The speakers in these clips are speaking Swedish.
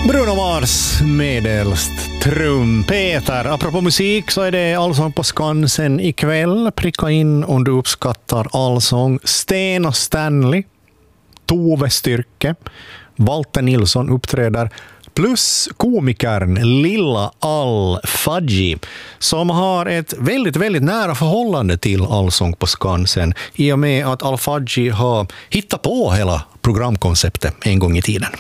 Bruno Mars medelst trumpeter. Apropå musik så är det Allsång på Skansen ikväll. Pricka in om du uppskattar allsång. Sten och Stanley, Tove Styrke, Walter Nilsson uppträder. Plus komikern Lilla Al-Fadji som har ett väldigt nära förhållande till Allsång på Skansen i och med att Al-Fadji har hittat på hela programkonceptet en gång i tiden.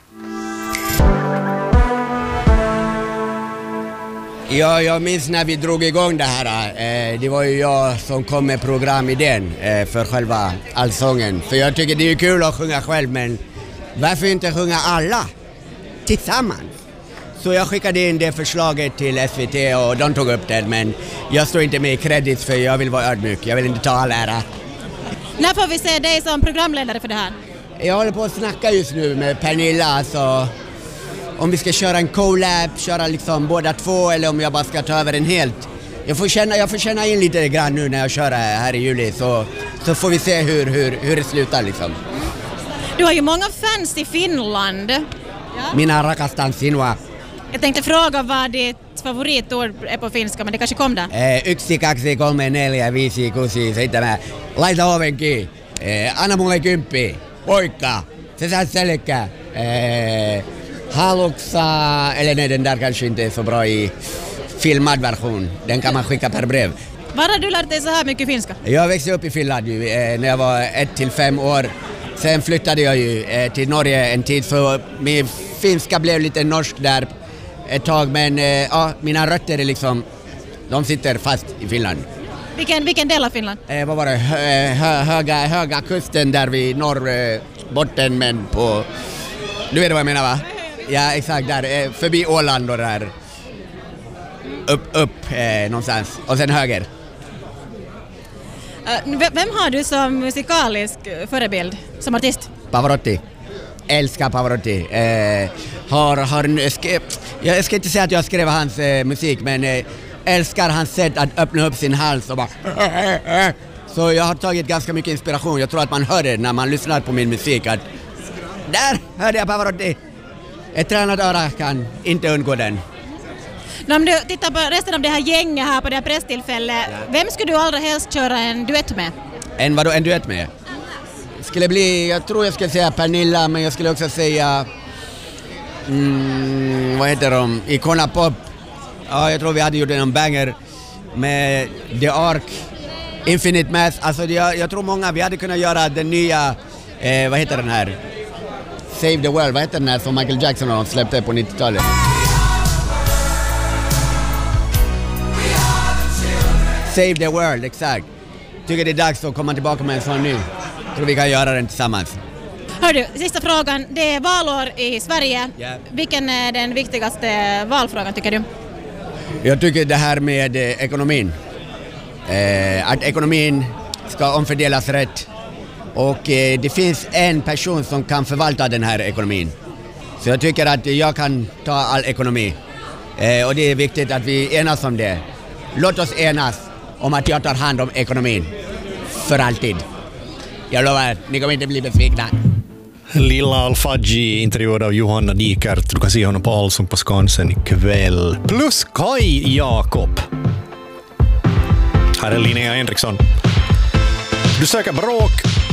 Ja, jag minns när vi drog igång det här. Det var ju jag som kom med programidén för själva allsången. För jag tycker det är kul att sjunga själv, men varför inte sjunga alla tillsammans? Så jag skickade in det förslaget till SVT och de tog upp det, men jag står inte med i kredit för jag vill vara ödmjuk. Jag vill inte ta all ära. När får vi se dig som programledare för det här? Jag håller på att snacka just nu med Pernilla, alltså om vi ska köra en collab, köra liksom båda två, eller om jag bara ska ta över en helt. Jag får känna in lite grann nu när jag kör här i juli, så får vi se hur det slutar liksom. Du har ju många fans i Finland. Ja. Mina rakastan sinua. Jag tänkte fråga vad ditt favoritord är på finska, men det kanske kom där. 1, 2, 3, 4, 5, 6, 7. Laita oven kiinni. Anna mulle 10. Poikka. Se saa selkää. Eller den där kanske inte är så bra i filmad version. Den kan man skicka per brev. Var har du lärt dig så här mycket finska? Jag växte upp i Finland när jag var 1 till 5 år. Sen flyttade jag ju till Norge en tid, så min finska blev lite norsk där ett tag. Men mina rötter är liksom, de sitter fast i Finland. Vilken del av Finland? Vad var det? Höga kusten där vid norrbotten, men på... Du vet vad jag menar, va? Ja, exakt, där förbi Åland och där upp någonstans och sen höger. Vem har du som musikalisk förebild som artist? Pavarotti. Älskar Pavarotti. Jag ska inte säga att jag skrev hans musik, men älskar hans sätt att öppna upp sin hals och bara... Så jag har tagit ganska mycket inspiration. Jag tror att man hör det när man lyssnar på min musik, att där hörde jag Pavarotti. Ett tränat öra kan inte undgå den. Om du tittar på resten av det här gänget här på det här presstillfället, vem skulle du allra helst köra en duett med? En duett med? Skulle bli, jag tror jag skulle säga Pernilla, men jag skulle också säga vad heter de? Icona Pop. Ja, jag tror vi hade gjort en banger med The Ark, Infinite Mass. Alltså jag tror många, vi hade kunnat göra den nya, vad heter den här? Save the World, vad heter den här som Michael Jackson har släppte på 90-talet? Save the World, exakt. Tycker det är dags att komma tillbaka med en sån ny. Tror vi kan göra den tillsammans. Hör du, sista frågan. Det är valår i Sverige. Yeah. Vilken är den viktigaste valfrågan tycker du? Jag tycker det här med ekonomin. Att ekonomin ska omfördelas rätt. Och det finns en person som kan förvalta den här ekonomin. Så jag tycker att jag kan ta all ekonomi. Och det är viktigt att vi enas om det. Låt oss enas om att jag tar hand om ekonomin. För alltid. Jag lovar, ni kommer inte bli besvikna. Lilla Al-Fadji intervjuad av Johanna Dikert. Du kan se honom på Allsång på Skansen ikväll. Plus Kai Jakob. Här är Linnea Henriksson. Du söker bråk.